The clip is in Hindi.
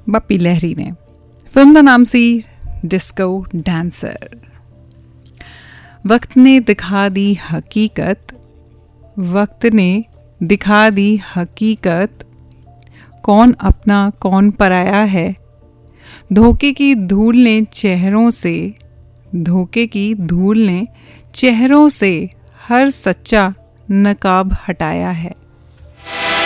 बप्पी लहरी ने। फिल्म का नाम सी डिस्को डांसर। वक्त ने दिखा दी हकीकत, वक्त ने दिखा दी हकीकत, कौन अपना कौन पराया है। धोखे की धूल ने चेहरों से, धोखे की धूल ने चेहरों से हर सच्चा नकाब हटाया है।